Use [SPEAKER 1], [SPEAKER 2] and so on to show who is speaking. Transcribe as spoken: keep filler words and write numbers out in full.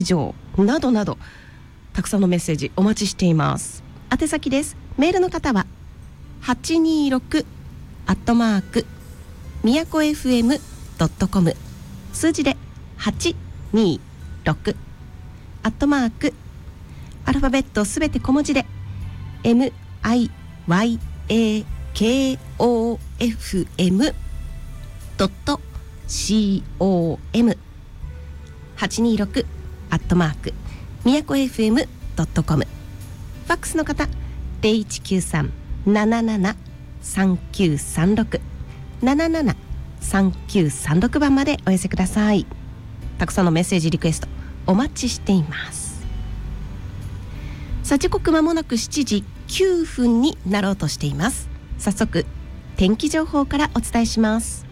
[SPEAKER 1] 上などなどたくさんのメッセージお待ちしています。宛先です。メールの方ははちにーろくアットマークみやこ エフエムドットコム、 数字ではちにーろくアットマークアルファベットすべて小文字で エムアイワイエーケーオーエフエムドットコム はちにーろくアットマークみやこ エフエムドットコム、 ファックスの方ゼロいちきゅうさん なななな さんきゅうさんろく なななな さんきゅうさんろく番までお寄せください。たくさんのメッセージリクエストお待ちしています。さあ時刻まもなくしちじきゅうふんになろうとしています。早速天気情報からお伝えします。